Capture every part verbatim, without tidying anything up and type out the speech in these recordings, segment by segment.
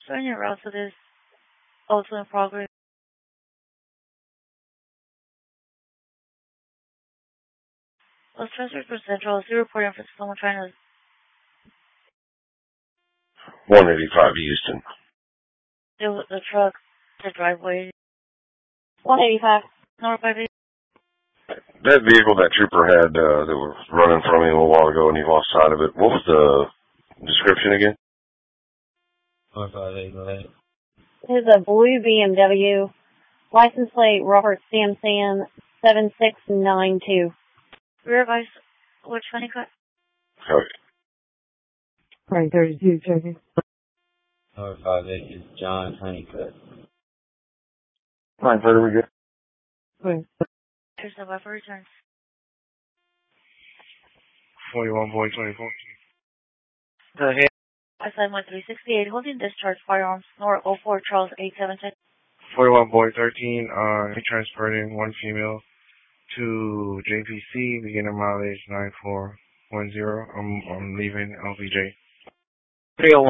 Showing your route to this also in progress. Was transferred for Central. Is he reporting for someone trying to... one eighty-five Houston. deal with the truck, the driveway? one eighty-five North by the... That vehicle that trooper had uh, that was running from him a little while ago and he lost sight of it, what was the description again? one five eight, go ahead. It's a blue B M W, license plate Robert Samson seven six nine two. Rear advice, which funny cut? Okay. Right, thirty-two, checking. one five eight is John Honeycutt. Fine, where do we get? Right. Here's the buffer returns. forty-one point twenty-four. Go ahead. Assignment one three sixty-eight, holding discharge firearms, Nor oh four Charles eight seven ten. forty-one point thirteen, uh, he transferred in one female to J P C, beginning mileage nine four one zero. I'm, I'm leaving L B J. three oh one.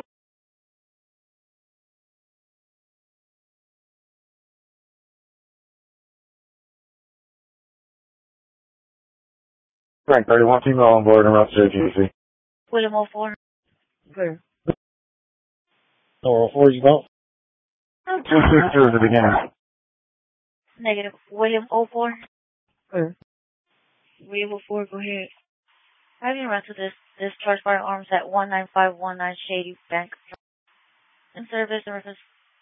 Frank, thirty-one female on board and route to J P C. William oh four. Clear. Nor oh four, you go? two six two is the beginning. Negative. William oh four. Clear. William oh four, go ahead. Having run to this discharge firearms at one nine five one nine Shady Bank. In service and reference.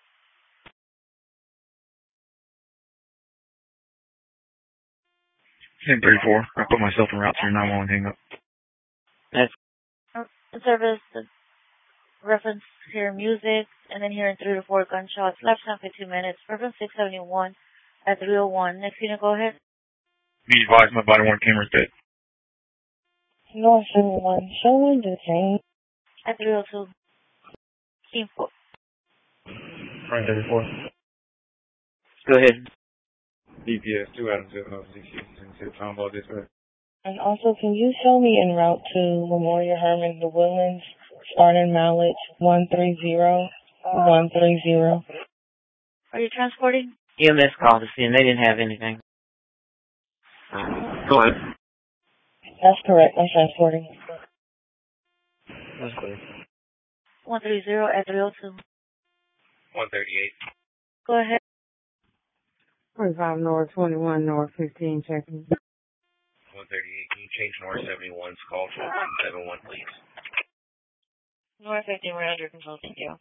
ten thirty-four. I put myself in route three nine one, hang up. That's In service, the reference hearing music, and then hearing three to four gunshots. Left time for two minutes. Reference six seventy-one at three oh one. Next unit, go ahead. Be advised, my body worn camera's dead. North seventy-one, showing detained. At three oh two. Team four. Frank thirty-four. go ahead. D P S two Adam seven oh six Houston, Tom Ball this way. And also, can you show me en route to Memorial Herman, the Woodlands, starting mileage one three zero one three zero? Are you transporting? E M S called to see and they didn't have anything. Go ahead. That's correct, I'm transporting. That's good. one thirty at three oh two. one thirty-eight. Go ahead. twenty-five North, twenty-one North, fifteen checking. one thirty-eight. Can you change North seventy-one's call to seven one, please? North fifteen, we're under control. Thank you.